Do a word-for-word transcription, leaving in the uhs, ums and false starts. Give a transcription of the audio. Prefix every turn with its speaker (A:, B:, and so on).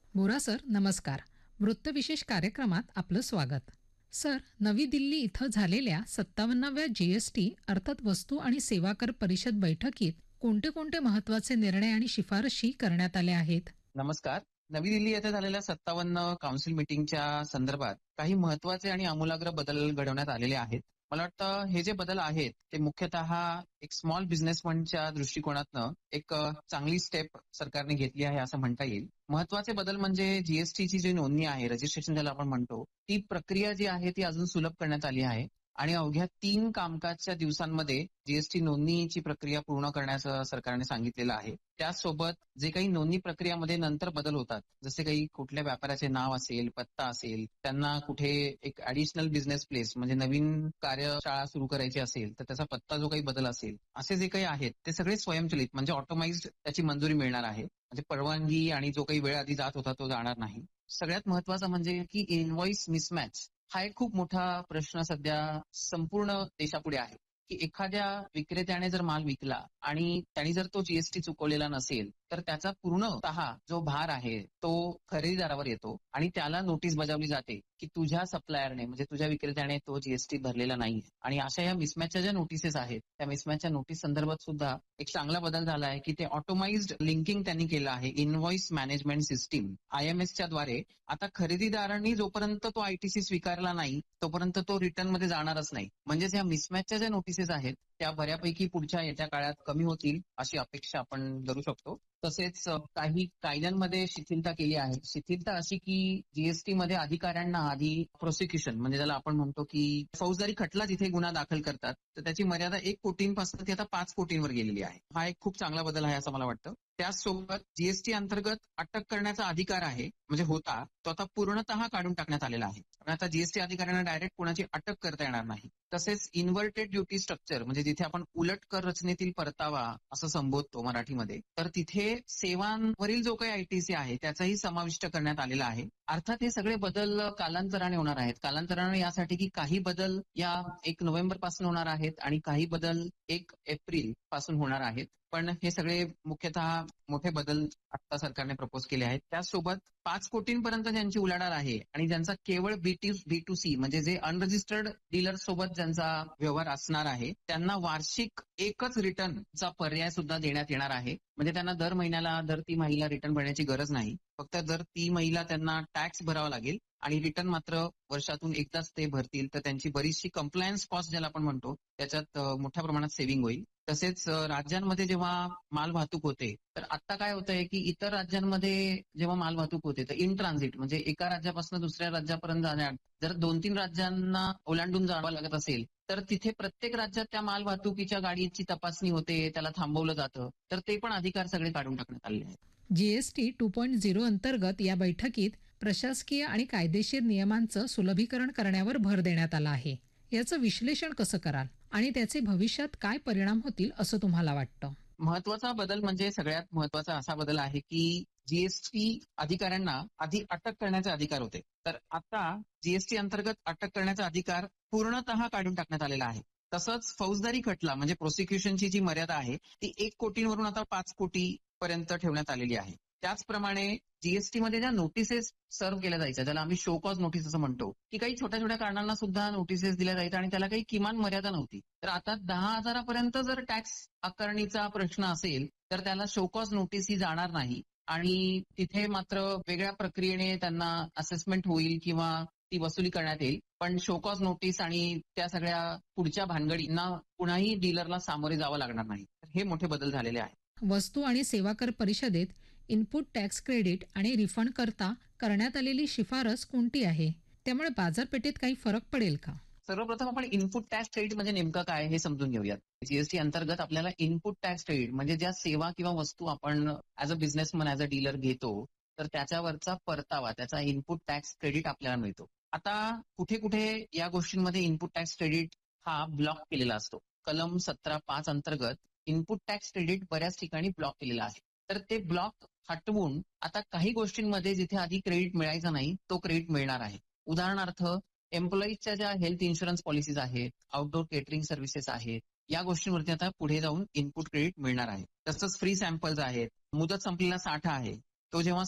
A: बोरा sir, नमस्कार. वृत्तविशेष कार्यक्रमात आपलं स्वागत. सर, नवी दिल्ली इथं झालेल्या सत्तावन्नाव्या जीएसटी अर्थात वस्तू आणि सेवा कर परिषद बैठकीत कोणते कोणते महत्वाचे निर्णय आणि शिफारशी करण्यात आल्या आहेत?
B: नमस्कार. नवी दिल्ली येथे झालेल्या सत्तावन्न काउन्सिल मीटिंगच्या संदर्भात काही महत्वाचे आणि आमूलाग्र बदल घडवण्यात आलेले आहेत. मला वाटतं हे जे बदल आहेत ते मुख्यतः एक स्मॉल बिझनेसमनच्या दृष्टिकोनातनं एक अ, चांगली स्टेप सरकारने घेतली आहे असं म्हणता येईल. महत्वाचे बदल म्हणजे जीएसटीची जी नोंदणी आहे, रजिस्ट्रेशन ज्याला आपण म्हणतो, ती प्रक्रिया जी आहे ती अजून सुलभ करण्यात आली आहे आणि अवघ्या तीन कामकाजच्या दिवसांमध्ये जीएसटी नोंदणीची प्रक्रिया पूर्ण करण्याचं सरकारने सांगितलेलं आहे. त्याचसोबत जे काही नोंदणी प्रक्रियामध्ये नंतर बदल होतात, जसे काही कुठल्या व्यापाराचे नाव असेल, पत्ता असेल, त्यांना कुठे एक ऍडिशनल बिझनेस प्लेस म्हणजे नवीन कार्यशाळा सुरू करायची असेल तर त्याचा पत्ता जो काही बदल असेल, असे जे काही आहेत ते सगळे स्वयंचलित म्हणजे ऑटोमाइज्ड त्याची मंजुरी मिळणार आहे. म्हणजे परवानगी आणि जो काही वेळ आधी जात होता तो जाणार नाही. सगळ्यात महत्वाचं म्हणजे की इनव्हॉइस मिसमॅच हा एक खूप मोठा प्रश्न सध्या संपूर्ण देशापुढे आहे. की एखाद्या विक्रेत्याने जर माल विकला आणि त्यांनी जर तो जीएसटी चुकवलेला नसेल तर त्याचा पूर्णतः जो भार आहे तो खरेदीदारावर येतो आणि त्याला नोटीस बजावली जाते की तुझ्या सप्लायरने म्हणजे तुझ्या विक्रेत्याने तो जीएसटी भरलेला नाही. आणि अशा या मिसमॅचच्या ज्या नोटिसेस आहेत त्या मिसमॅचच्या नोटीस संदर्भात सुद्धा एक चांगला बदल झाला आहे की ते ऑटोमाइज्ड लिंकिंग त्यांनी केलं आहे. इनव्हॉइस मॅनेजमेंट सिस्टीम आयएमएसच्या द्वारे आता खरेदीदारांनी जोपर्यंत तो आयटीसी स्वीकारला नाही तोपर्यंत तो रिटर्न मध्ये जाणारच नाही. म्हणजेच या मिसमॅचच्या ज्या नोटिसेस आहेत त्या बऱ्यापैकी पुढच्या येत्या काळात कमी होतील अशी अपेक्षा आपण धरू शकतो. तसेच अ, काही कायद्यांमध्ये शिथिलता केली आहे. शिथिलता अशी की जीएसटी मध्ये अधिकाऱ्यांना आधी प्रोसिक्युशन म्हणजे ज्याला आपण म्हणतो की फौजदारी खटला जिथे गुन्हा दाखल करतात तर त्याची मर्यादा एक कोटींपासून ती आता पाच कोटींवर गेलेली आहे. हा एक खूप चांगला बदल आहे असं मला वाटतं. त्याचसोबत जीएसटी अंतर्गत अटक करण्याचा अधिकार आहे म्हणजे होता तो आता पूर्णतः काढून टाकण्यात आलेला आहे. आणि आता जीएसटी अधिकाऱ्यांना डायरेक्ट कोणाची अटक करता येणार नाही. तसेच इन्व्हर्टेड ड्युटी स्ट्रक्चर म्हणजे जिथे आपण उलट कर रचनेतील परतावा असं संबोधतो मराठीमध्ये, तर तिथे सेवांवरील जो काही आयटीसी आहे त्याचाही समाविष्ट करण्यात आलेला आहे. अर्थात हे सगळे बदल कालांतराने होणार आहेत. कालांतराने यासाठी की काही बदल या एक नोव्हेंबर पासून होणार आहेत आणि काही बदल एक एप्रिल पासून होणार आहेत. पण हे सगळे मुख्यतः मोठे बदल आता सरकारने प्रपोज केले आहेत. त्याचसोबत पाच कोटींपर्यंत ज्यांची उलाढाल आहे आणि ज्यांचा केवळ बी टू बी टू सी म्हणजे जे अनरजिस्टर्ड डीलर सोबत ज्यांचा व्यवहार असणार आहे त्यांना वार्षिक एकच रिटर्नचा पर्याय सुद्धा देण्यात येणार आहे. म्हणजे त्यांना दर महिन्याला दर तिमाहीला रिटर्न भरण्याची गरज नाही. फक्त दर तिमाहीला त्यांना टॅक्स भरावा लागेल आणि रिटर्न मात्र वर्षातून एकदाच ते भरतील. तर त्यांची बरीचशी कंप्लायन्स कॉस्ट ज्याला आपण म्हणतो त्याच्यात अ, मोठ्या प्रमाणात सेव्हिंग होईल. तसेच अ, राज्यांमध्ये जेव्हा माल वाहतूक होते तर आता काय होतंय की इतर राज्यांमध्ये जेव्हा माल वाहतूक होते तर इन ट्रान्झिट म्हणजे एका राज्यापासून दुसऱ्या राज्यापर्यंत जाण्यात जर दोन तीन राज्यांना ओलांडून जावं लागत असेल तर तिथे प्रत्येक राज्यात त्या माल वाहतुकीच्या गाडीची तपासणी होते, त्याला थांबवलं जातं. तर ते पण अधिकार सगळे काढून टाकण्यात आलेले आहेत.
A: जीएसटी टू पॉईंट झिरो अंतर्गत या बैठकीत प्रशासकीय आणि कायदेशीर नियमांचं सुलभीकरण करण्यावर भर देण्यात आला आहे. याचं विश्लेषण कसं कराल आणि त्याचे भविष्यात काय परिणाम होतील असं तुम्हाला वाटतं?
B: महत्वाचा बदल म्हणजे सगळ्यात महत्वाचा असा बदल आहे की जीएसटी अधिकाऱ्यांना आधी अटक करण्याचे अधिकार होते. तर आता जीएसटी अंतर्गत अटक करण्याचा अधिकार पूर्णतः काढून टाकण्यात आलेला आहे. तसंच फौजदारी खटला म्हणजे प्रोसिक्युशनची जी मर्यादा आहे ती एक कोटींवरून आता पाच कोटी पर्यंत ठेवण्यात आलेली आहे. त्याचप्रमाणे जीएसटी मध्ये ज्या नोटिसेस सर्व्ह केल्या जायच्या ज्याला आम्ही शो कॉज नोटीस असं म्हणतो की काही छोट्या छोट्या कारणांना सुद्धा नोटिसेस दिल्या जायच्या आणि त्याला काही किमान मर्यादा नव्हती. तर आता दहा हजारापर्यंत जर टॅक्स आकारणीचा प्रश्न असेल तर त्याला शो कॉज नोटीस ही जाणार नाही आणि तिथे मात्र वेगळ्या प्रक्रियेने त्यांना असेसमेंट होईल किंवा ती वसुली करण्यात येईल. पण शो कॉज नोटीस आणि त्या सगळ्या पुढच्या भानगडींना कुणाही डीलरला सामोरे जावं लागणार नाही. तर हे मोठे बदल झालेले आहेत.
A: वस्तू आणि सेवा कर परिषदेत इनपुट टॅक्स क्रेडिट आणि रिफंड करता करण्यात आलेली शिफारस कोणती आहे? त्यामुळे बाजारपेठेत काही फरक पडेल का?
B: सर्वप्रथम आपण इनपुट टॅक्स क्रेडिट म्हणजे नेमकं काय हे समजून घेऊयात. जीएसटी अंतर्गत आपल्याला इनपुट टॅक्स क्रेडिट म्हणजे ज्या सेवा किंवा वस्तू आपण as a businessman as a dealer घेतो तर त्याच्यावरचा परतावा त्याचा इनपुट टॅक्स क्रेडिट आपल्याला मिळतो. आता कुठे कुठे या गोष्टींमध्ये इनपुट टॅक्स क्रेडिट हा ब्लॉक केलेला असतो. कलम सतरा पाच अंतर्गत इनपुट टॅक्स क्रेडिट बऱ्याच ठिकाणी ब्लॉक केलेला आहे. तर ते ब्लॉक हटवून आता काही गोष्टींमध्ये जिथे आधी क्रेडिट मिळायचा नाही तो क्रेडिट मिळणार आहे. उदाहरणार्थ एम्प्लॉईजच्या ज्या हेल्थ इन्शुरन्स पॉलिसीज आहेत, आउटडोर केटरिंग सर्व्हिसेस आहेत, या गोष्टींवरती आता पुढे जाऊन इनपुट क्रेडिट मिळणार आहे. तसंच फ्री सॅम्पल्स आहेत, मुदत संपलेला साठा आहे, तो जेव्हा